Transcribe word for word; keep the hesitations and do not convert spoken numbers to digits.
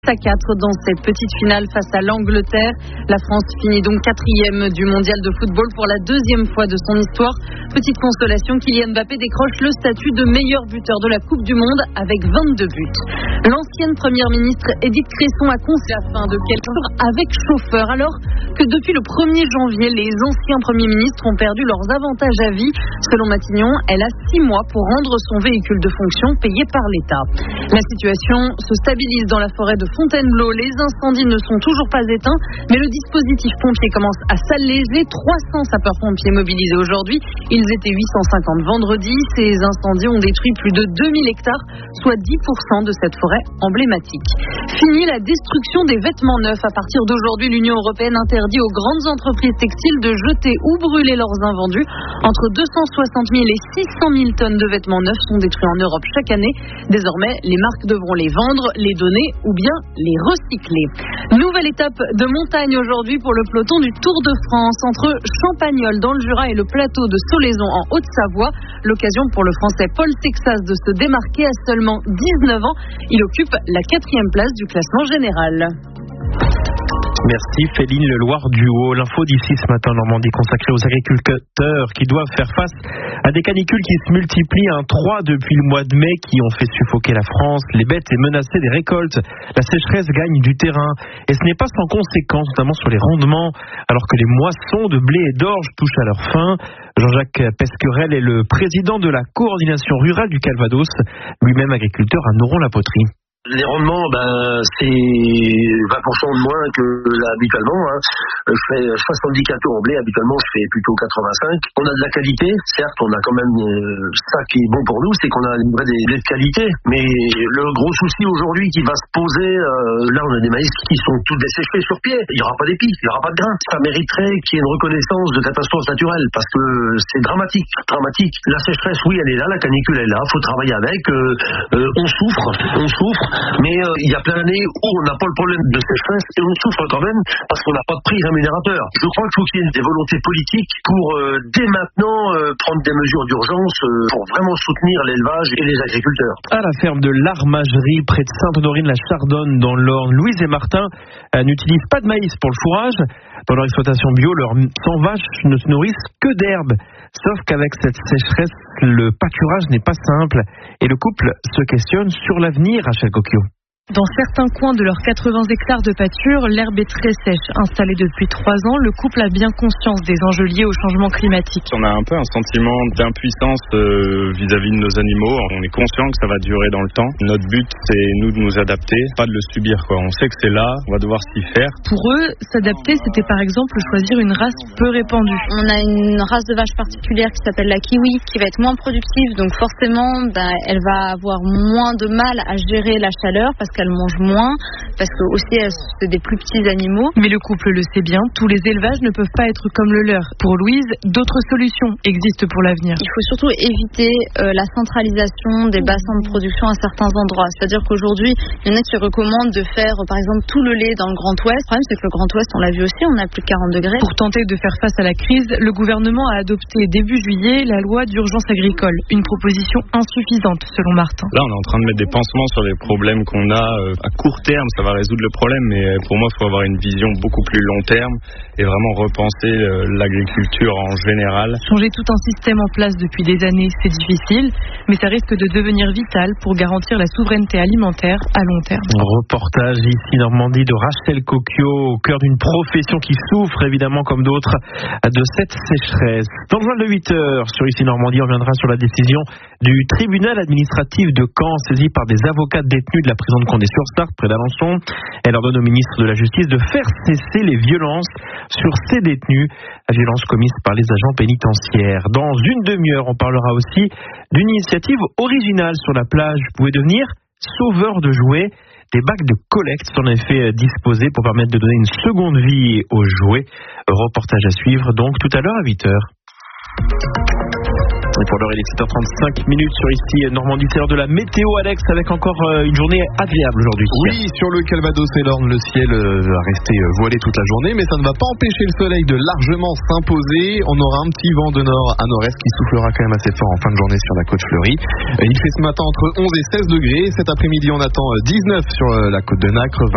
à quatre dans cette petite finale face à l'Angleterre. La France finit donc quatrième du mondial de football pour la deuxième fois de son histoire. Petite consolation, Kylian Mbappé décroche le statut de meilleur buteur de la Coupe du Monde avec vingt-deux buts. L'ancienne première ministre Édith Cresson a conçu la fin de quelques jours avec chauffeur, alors que depuis le premier janvier, les anciens premiers ministres ont perdu leurs avantages à vie. Selon Matignon, elle a six mois pour rendre son véhicule de fonction payé par l'État. La situation se stabilise dans la forêt de Fontainebleau. Les incendies ne sont toujours pas éteints, mais le dispositif pompier commence à s'alléger. trois cents sapeurs-pompiers mobilisés aujourd'hui. Ils étaient huit cent cinquante vendredi. Ces incendies ont détruit plus de deux mille hectares, soit dix pour cent de cette forêt emblématique. Fini la destruction des vêtements neufs. À partir d'aujourd'hui, l'Union européenne interdit aux grandes entreprises textiles de jeter ou brûler leurs invendus. Entre deux cent soixante mille et six cent mille tonnes de vêtements neufs sont détruits en Europe chaque année. Désormais, les marques devront les vendre, les donner ou bien les recycler. Nouvelle étape de montagne aujourd'hui pour le peloton du Tour de France entre Champagnole dans le Jura et le plateau de Solaison en Haute-Savoie. L'occasion pour le Français Paul Texas de se démarquer à seulement dix-neuf ans. Il occupe la quatrième place du classement général. Merci Féline Le Loir du Haut. L'info d'ici ce matin en Normandie consacrée aux agriculteurs qui doivent faire face à des canicules qui se multiplient. Un trois depuis le mois de mai qui ont fait suffoquer la France, les bêtes et menacer des récoltes. La sécheresse gagne du terrain et ce n'est pas sans conséquence, notamment sur les rendements, alors que les moissons de blé et d'orge touchent à leur fin. Jean-Jacques Pesquerel est le président de la coordination rurale du Calvados, lui-même agriculteur à Noron-la-Poterie. Les rendements, ben, c'est vingt pour cent de moins que là, habituellement. Hein. Je fais soixante-dix quintaux en blé, habituellement je fais plutôt quatre-vingt-cinq. On a de la qualité, certes, on a quand même euh, ça qui est bon pour nous, c'est qu'on a livré des blés de qualité. Mais le gros souci aujourd'hui qui va se poser, euh, là on a des maïs qui sont tous desséchés sur pied. Il n'y aura pas d'épis, il n'y aura pas de grains. Ça mériterait qu'il y ait une reconnaissance de catastrophe naturelle parce que c'est dramatique, dramatique. La sécheresse, oui, elle est là, la canicule est là, faut travailler avec. Euh, euh, on souffre, on souffre. Mais euh, il y a plein d'années où on n'a pas le problème de sécheresse et on souffre quand même parce qu'on n'a pas de prix rémunérateur. Je crois qu'il faut qu'il y ait des volontés politiques pour euh, dès maintenant euh, prendre des mesures d'urgence euh, pour vraiment soutenir l'élevage et les agriculteurs. À la ferme de l'Armagerie près de Sainte-Honorine-la-Chardonne dans l'Orne, Louise et Martin euh, n'utilisent pas de maïs pour le fourrage. Dans leur exploitation bio, leurs cent vaches ne se nourrissent que d'herbe. Sauf qu'avec cette sécheresse, le pâturage n'est pas simple. Et le couple se questionne sur l'avenir, Rachel Cocchio. Dans certains coins de leurs quatre-vingts hectares de pâture, l'herbe est très sèche. Installé depuis trois ans, le couple a bien conscience des enjeux liés au changement climatique. On a un peu un sentiment d'impuissance euh, vis-à-vis de nos animaux. On est conscient que ça va durer dans le temps. Notre but, c'est nous de nous adapter, pas de le subir, quoi. On sait que c'est là, on va devoir s'y faire. Pour eux, s'adapter, c'était par exemple choisir une race peu répandue. On a une race de vache particulière qui s'appelle la kiwi, qui va être moins productive, donc forcément, bah, elle va avoir moins de mal à gérer la chaleur parce qu'elle mange moins, parce que aussi c'est des plus petits animaux. Mais le couple le sait bien, tous les élevages ne peuvent pas être comme le leur. Pour Louise, d'autres solutions existent pour l'avenir. Il faut surtout éviter euh, la centralisation des bassins de production à certains endroits. C'est-à-dire qu'aujourd'hui, il y en a qui recommandent de faire par exemple tout le lait dans le Grand Ouest. Le problème, c'est que le Grand Ouest, on l'a vu aussi, on a plus de quarante degrés. Pour tenter de faire face à la crise, le gouvernement a adopté début juillet la loi d'urgence agricole. Une proposition insuffisante selon Martin. Là, on est en train de mettre des pansements sur les problèmes qu'on a. Euh, à court terme, ça va résoudre le problème, mais pour moi, il faut avoir une vision beaucoup plus long terme et vraiment repenser euh, l'agriculture en général. Changer tout un système en place depuis des années, c'est difficile, mais ça risque de devenir vital pour garantir la souveraineté alimentaire à long terme. Reportage ici Normandie de Rachel Cocchio, au cœur d'une profession qui souffre évidemment comme d'autres de cette sécheresse. Dans le journal de huit heures sur ici Normandie, on reviendra sur la décision du tribunal administratif de Caen, saisi par des avocats détenus de la prison de Condé-sur-Sarthe, près d'Alençon. Elle ordonne au ministre de la Justice de faire cesser les violences sur ces détenus, violences commises par les agents pénitentiaires. Dans une demi-heure, on parlera aussi d'une initiative originale sur la plage. Vous pouvez devenir sauveur de jouets. Des bacs de collecte sont en effet disposés pour permettre de donner une seconde vie aux jouets. Reportage à suivre donc tout à l'heure à huit heures. Et pour l'heure, il est sept heures trente-cinq minutes sur ici Normandie. C'est l'heure de la météo, Alex, avec encore une journée agréable aujourd'hui. Oui, sur le Calvados et l'Orne, le ciel va rester voilé toute la journée, mais ça ne va pas empêcher le soleil de largement s'imposer. On aura un petit vent de nord à nord-est qui soufflera quand même assez fort en fin de journée sur la côte fleurie. Il fait ce matin entre onze et seize degrés. Cet après-midi, on attend dix-neuf sur la côte de Nacre.